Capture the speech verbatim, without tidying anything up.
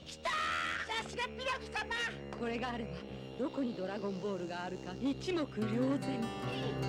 きた。さすがピロキ様。 これがあればどこにドラゴンボールがあるか一目瞭然。